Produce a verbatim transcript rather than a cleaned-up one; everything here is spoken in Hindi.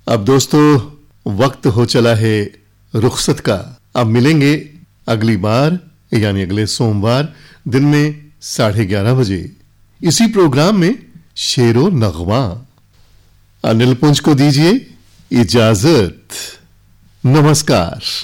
अब दोस्तों वक्त हो चला है रुखसत का। अब मिलेंगे अगली बार यानी अगले सोमवार दिन में साढ़े ग्यारह बजे इसी प्रोग्राम में शेरो नगमा। अनिल पुंज को दीजिए इजाजत। नमस्कार।